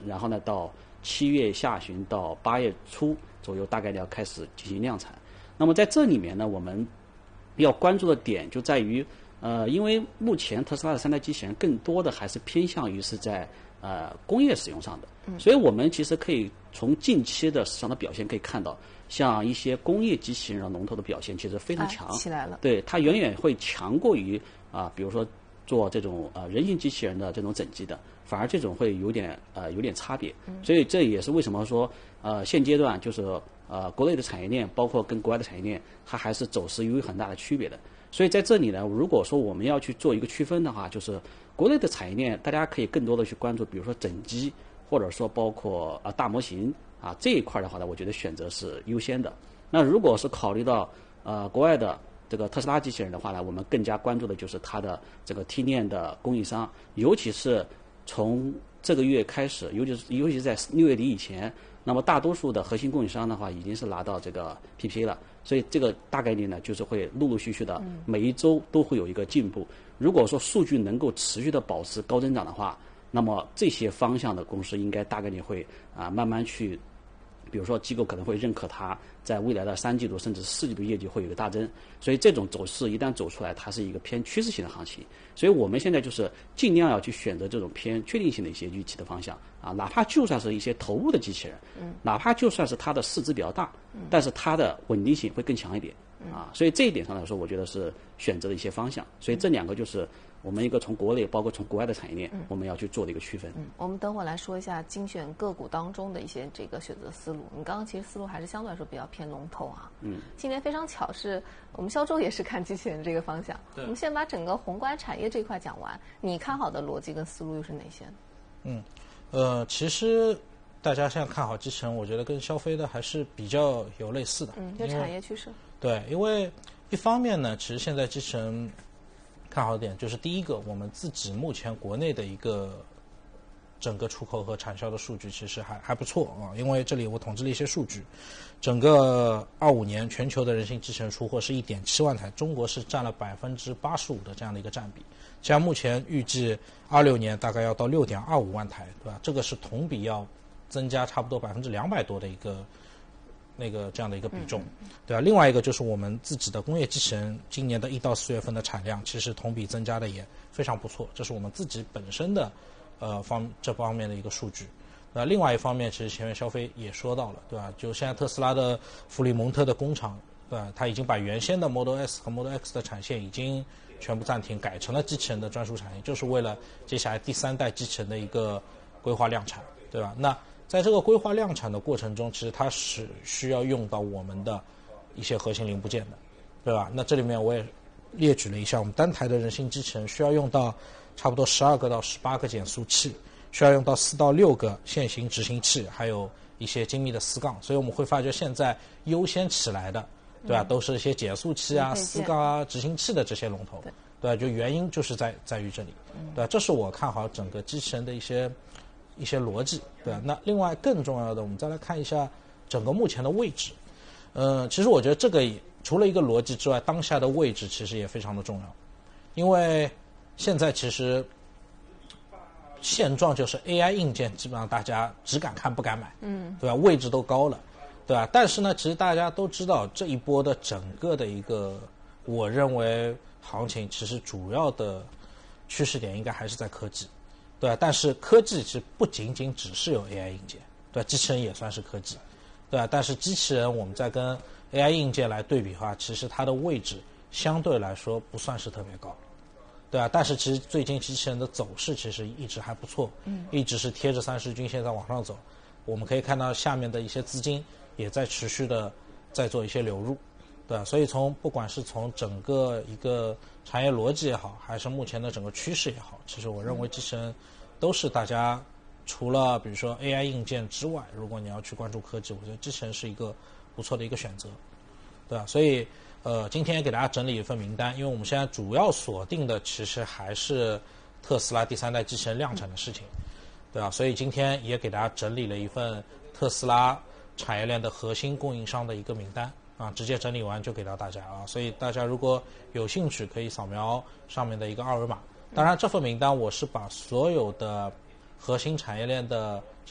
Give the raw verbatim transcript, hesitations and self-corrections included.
然后呢到七月下旬到八月初左右，大概要开始进行量产。那么在这里面呢，我们要关注的点就在于，呃，因为目前特斯拉的三代机器人更多的还是偏向于是在呃工业使用上的，嗯、所以我们其实可以从近期的市场的表现可以看到，像一些工业机器人的龙头的表现其实非常强， 起来了， 对，它远远会强过于啊、呃，比如说做这种呃人形机器人的这种整机的，反而这种会有点呃有点差别，所以这也是为什么说呃现阶段就是呃国内的产业链包括跟国外的产业链，它还是走势有很大的区别的。所以在这里呢，如果说我们要去做一个区分的话，就是国内的产业链，大家可以更多的去关注，比如说整机，或者说包括啊、呃、大模型啊这一块的话呢，我觉得选择是优先的。那如果是考虑到呃国外的这个特斯拉机器人的话呢，我们更加关注的就是它的这个 T 链的供应商，尤其是从这个月开始，尤其是尤其是在六月底以前，那么大多数的核心供应商的话，已经是拿到这个 P P A 了，所以这个大概率呢，就是会陆陆续续的，每一周都会有一个进步。如果说数据能够持续的保持高增长的话，那么这些方向的公司应该大概率会啊慢慢去。比如说，机构可能会认可它在未来的三季度甚至四季度业绩会有一个大增，所以这种走势一旦走出来，它是一个偏趋势性的行情。所以我们现在就是尽量要去选择这种偏确定性的一些预期的方向啊，哪怕就算是一些投入的机器人，嗯，哪怕就算是它的市值比较大，嗯，但是它的稳定性会更强一点啊。所以这一点上来说，我觉得是选择的一些方向。所以这两个就是我们一个从国内包括从国外的产业链，嗯、我们要去做的一个区分。 嗯，我们等会儿来说一下精选个股当中的一些这个选择思路。你刚刚其实思路还是相对来说比较偏龙头啊。嗯，今年非常巧是我们销售也是看机器人这个方向。我们先把整个宏观产业这一块讲完，你看好的逻辑跟思路又是哪些呢？ 嗯，呃，其实大家现在看好机器人，我觉得跟消费的还是比较有类似的。 嗯，就产业趋势。 对，因为一方面呢，其实现在机器人看好的点就是第一个，我们自己目前国内的一个整个出口和产销的数据其实还还不错啊。因为这里我统计了一些数据，整个二五年全球的人形机器人出货是一点七万台，中国是占了百分之八十五的这样的一个占比。像目前预计二六年大概要到六点二五万台，对吧？这个是同比要增加差不多百分之两百多的一个。那个这样的一个比重，对吧？另外一个就是我们自己的工业机器人，今年的一到四月份的产量，其实同比增加的也非常不错，这是我们自己本身的，呃方这方面的一个数据。那另外一方面，其实前面肖飞也说到了，对吧？就现在特斯拉的弗里蒙特的工厂，对吧？它已经把原先的 Model S 和 Model X 的产线已经全部暂停，改成了机器人的专属产线，就是为了接下来第三代机器人的一个规划量产，对吧？那在这个规划量产的过程中，其实它是需要用到我们的一些核心零部件的，对吧？那这里面我也列举了一下，我们单台的人形机器人需要用到差不多十二个到十八个减速器，需要用到四到六个线性执行器，还有一些精密的丝杠。所以我们会发觉现在优先起来的，对吧？嗯、都是一些减速器啊、丝杠啊、执行器的这些龙头，对，对吧？就原因就是在在于这里，对吧？这是我看好整个机器人的一些。一些逻辑，对吧？那另外更重要的，我们再来看一下整个目前的位置。呃，其实我觉得这个除了一个逻辑之外，当下的位置其实也非常的重要，因为现在其实现状就是 A I 硬件基本上大家只敢看不敢买，嗯，对吧？位置都高了，对吧？但是呢，其实大家都知道这一波的整个的一个，我认为行情其实主要的趋势点应该还是在科技。对吧？但是科技其实不仅仅只是有 A I 硬件，对吧？机器人也算是科技，对吧？但是机器人我们在跟 A I 硬件来对比的话，其实它的位置相对来说不算是特别高，对吧？但是其实最近机器人的走势其实一直还不错，嗯，一直是贴着三十均线在往上走。我们可以看到下面的一些资金也在持续的在做一些流入，对吧？所以从不管是从整个一个产业逻辑也好，还是目前的整个趋势也好，其实我认为机器人都是大家除了比如说 A I 硬件之外，如果你要去关注科技，我觉得机器人是一个不错的一个选择，对吧？所以呃，今天也给大家整理一份名单，因为我们现在主要锁定的其实还是特斯拉第三代机器人量产的事情，对吧？所以今天也给大家整理了一份特斯拉产业链的核心供应商的一个名单啊，直接整理完就给到大家啊。所以大家如果有兴趣，可以扫描上面的一个二维码。当然，这份名单我是把所有的核心产业链的